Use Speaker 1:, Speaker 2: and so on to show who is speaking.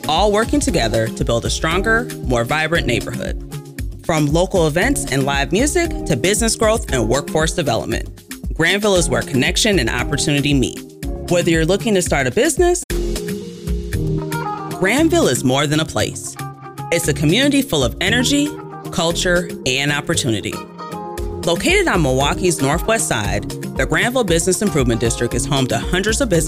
Speaker 1: all working together to build a stronger, more vibrant neighborhood. From local events and live music to business growth and workforce development, Granville is where connection and opportunity meet. Whether you're looking to start a business, Granville is more than a place. It's a community full of energy, culture, and opportunity. Located on Milwaukee's northwest side, the Granville Business Improvement District is home to hundreds of businesses